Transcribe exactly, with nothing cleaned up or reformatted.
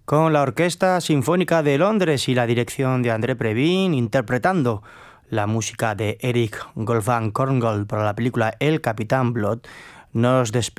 con la Orquesta Sinfónica de Londres y la dirección de André Previn, interpretando la música de Eric Goldman Korngold para la película El Capitán Blood. Nos despedimos